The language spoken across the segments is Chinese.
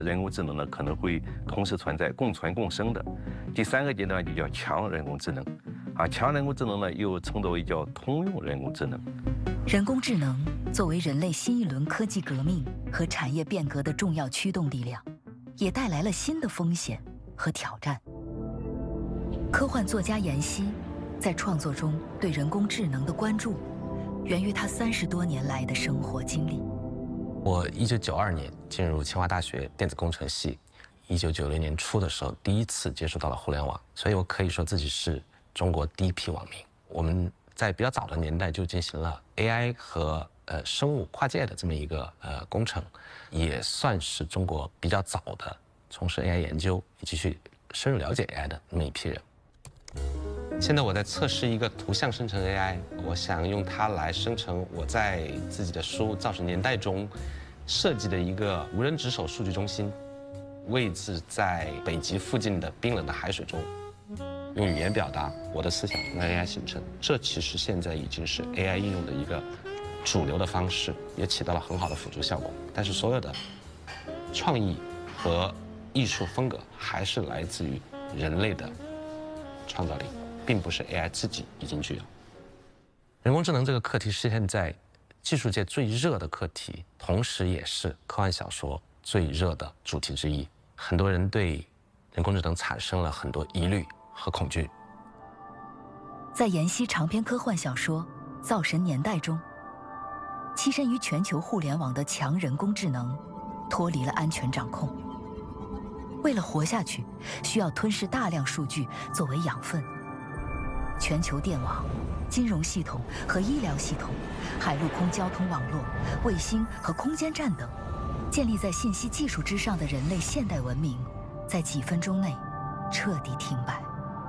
人工智能呢可能会同时存在、共存共生的。第3个阶段就叫强人工智能，强人工智能呢又称作为叫通用人工智能。 人工智能作为人类新一轮科技革命和产业变革的重要驱动力量，也带来了新的风险和挑战。科幻作家闫熙在创作中对人工智能的关注，源于他30多年来的生活经历。 我1992年进入清华大学电子工程系，1990年初的时候第一次接触到了互联网，所以我可以说自己是中国第一批网民。我们在比较早的年代就进行了 AI 和生物跨界的这么一个工程，也算是中国比较早的从事 AI 研究以及去深入了解 AI 的那么一批人。现在我在测试一个图像生成 AI， 我想用它来生成我在自己的书《造神年代》中设计的一个无人值守数据中心，位置在北极附近的冰冷的海水中，用语言表达我的思想让 AI 形成。这其实现在已经是 AI 应用的一个主流的方式，也起到了很好的辅助效果。但是所有的创意和艺术风格还是来自于人类的创造力，并不是 AI 自己已经具有。人工智能这个课题是现在技术界最热的课题，同时也是科幻小说最热的主题之一。很多人对人工智能产生了很多疑虑和恐惧。 在闫熙长篇科幻小说《造神年代》中，栖身于全球互联网的强人工智能脱离了安全掌控。为了活下去，需要吞噬大量数据作为养分。全球电网、金融系统和医疗系统、海陆空交通网络、卫星和空间站等，建立在信息技术之上的人类现代文明，在几分钟内彻底停摆。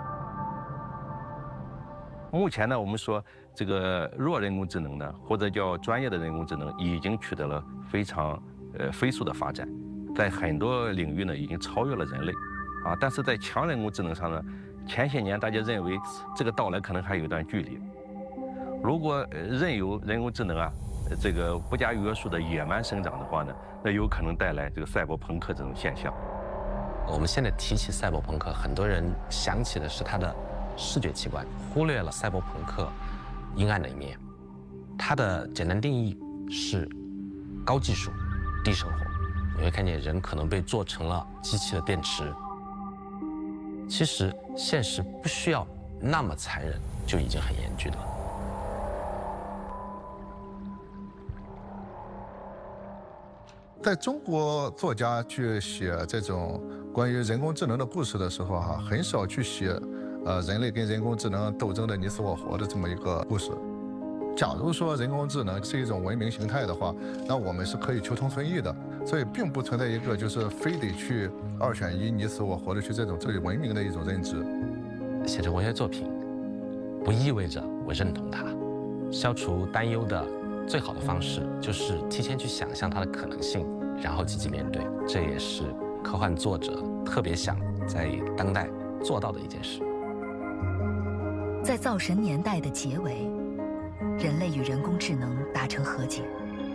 目前呢，我们说这个弱人工智能呢，或者叫专业的人工智能，已经取得了非常飞速的发展，在很多领域呢已经超越了人类，但是在强人工智能上呢，前些年大家认为这个到来可能还有一段距离。如果任由人工智能这个不加约束的野蛮生长的话呢，那有可能带来这个赛博朋克这种现象。 我们现在提起赛博朋克，很多人想起的是它的视觉奇观，忽略了赛博朋克阴暗的一面。它的简单定义是高技术、低生活。你会看见人可能被做成了机器的电池。其实现实不需要那么残忍，就已经很严峻了。 在中国作家去写这种关于人工智能的故事的时候，很少去写人类跟人工智能斗争的你死我活的这么一个故事。假如说人工智能是一种文明形态的话，那我们是可以求同存异的，所以并不存在一个就是非得去2选1、你死我活的去这种文明的一种认知。 写成文学作品，不意味着我认同它。消除担忧的最好的方式就是提前去想象它的可能性，然后积极面对。这也是科幻作者特别想在当代做到的一件事。 在造神年代的结尾，人类与人工智能达成和解。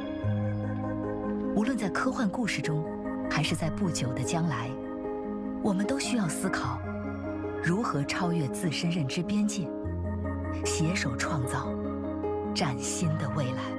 无论在科幻故事中，还是在不久的将来，我们都需要思考如何超越自身认知边界，携手创造崭新的未来。